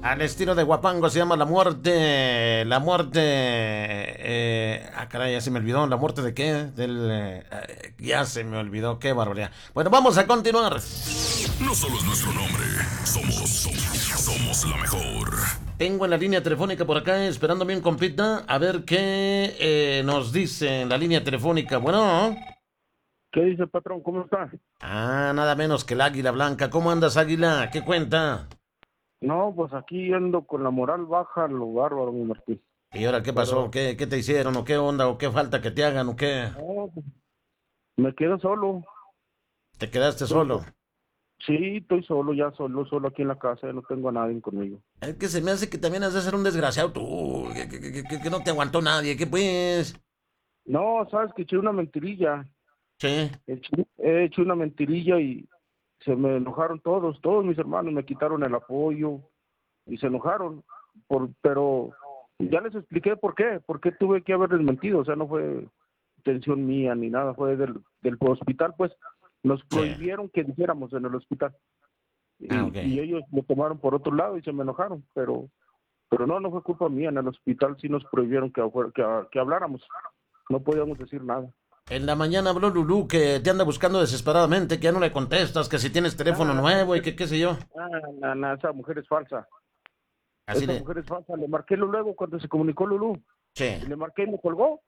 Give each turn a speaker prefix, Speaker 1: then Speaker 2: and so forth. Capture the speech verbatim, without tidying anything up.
Speaker 1: Al estilo de Guapango se llama La Muerte. La Muerte. Eh, ah, caray, ya se me olvidó. ¿La muerte de qué? Del. Eh, eh, ya se me olvidó. Qué barbaridad. Bueno, vamos a continuar.
Speaker 2: No solo es nuestro nombre, somos, somos, somos la mejor.
Speaker 1: Tengo en la línea telefónica por acá, esperando bien compita, a ver qué eh, nos dice en la línea telefónica. Bueno.
Speaker 3: ¿Qué dice, patrón? ¿Cómo está?
Speaker 1: Ah, nada menos que el Águila Blanca. ¿Cómo andas, Águila? ¿Qué cuenta?
Speaker 3: No, pues aquí ando con la moral baja, lo bárbaro, mi Martín.
Speaker 1: ¿Y ahora qué pasó?
Speaker 3: Pero,
Speaker 1: ¿Qué, qué te hicieron? ¿O qué onda? ¿O qué falta que te hagan? ¿O qué?
Speaker 3: no, pues, me quedo solo.
Speaker 1: ¿Te quedaste
Speaker 3: Estoy
Speaker 1: solo?
Speaker 3: so- Sí, estoy solo, ya solo, solo aquí en la casa, ya no tengo a nadie conmigo.
Speaker 1: Es que se me hace que también has de ser un desgraciado tú, que, que- que- que- que no te aguantó nadie, ¿qué pues?
Speaker 3: No, sabes que eché una mentirilla.
Speaker 1: Sí,
Speaker 3: Eché- He hecho una mentirilla y se me enojaron todos, todos mis hermanos me quitaron el apoyo y se enojaron. Por, pero ya les expliqué por qué, por qué tuve que haberles mentido, o sea, no fue intención mía ni nada, fue del, del hospital, pues nos
Speaker 1: sí.
Speaker 3: prohibieron que dijéramos en el hospital
Speaker 1: Ah,
Speaker 3: y,
Speaker 1: ok.
Speaker 3: y ellos lo tomaron por otro lado y se me enojaron, pero pero no, no fue culpa mía, en el hospital sí nos prohibieron que, afuera- que, que habláramos, no podíamos decir nada.
Speaker 1: En la mañana habló Lulú que te anda buscando desesperadamente, que ya no le contestas, que si tienes teléfono
Speaker 3: Ah,
Speaker 1: nuevo y que qué sé yo.
Speaker 3: ah, na- na, esa mujer es falsa,
Speaker 1: Así
Speaker 3: esa
Speaker 1: de,
Speaker 3: mujer es falsa, le marqué luego cuando se comunicó Lulú,
Speaker 1: sí.
Speaker 3: y le marqué y me colgó,